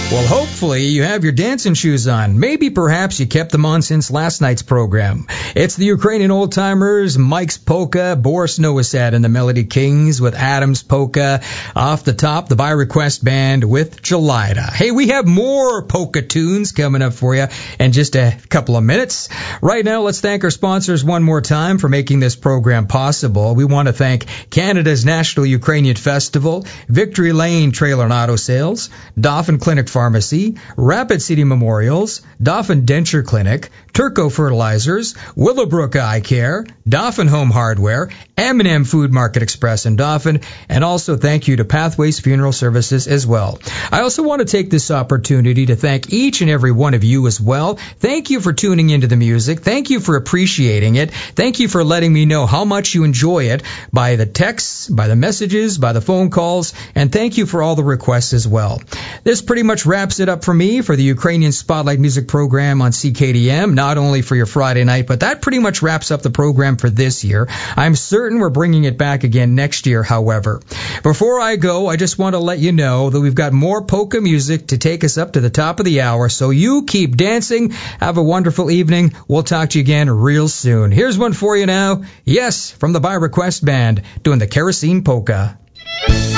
Well, hopefully you have your dancing shoes on. Maybe perhaps you kept them on since last night's program. It's the Ukrainian Old-Timers, Mike's Polka, Boris Novosad and the Melody Kings with Adam's Polka. Off the top, the By Request Band with Gelida. Hey, we have more polka tunes coming up for you in just a couple of minutes. Right now, let's thank our sponsors one more time for making this program possible. We want to thank Canada's National Ukrainian Festival, Victory Lane Trailer and Auto Sales, Dauphin Clinic Pharmacy, Rapid City Memorials, Dauphin Denture Clinic, Turco Fertilizers, Willowbrook Eye Care, Dauphin Home Hardware, M&M Food Market Express in Dauphin, and also thank you to Pathways Funeral Services as well. I also want to take this opportunity to thank each and every one of you as well. Thank you for tuning into the music. Thank you for appreciating it. Thank you for letting me know how much you enjoy it by the texts, by the messages, by the phone calls, and thank you for all the requests as well. This pretty much wraps it up for me for the Ukrainian Spotlight Music Program on CKDM, not only for your Friday night, but that pretty much wraps up the program for this year. I'm certain we're bringing it back again next year, however. Before I go, I just want to let you know that we've got more polka music to take us up to the top of the hour, so you keep dancing. Have a wonderful evening. We'll talk to you again real soon. Here's one for you now. Yes, from the By Request Band, doing the Kerosene Polka.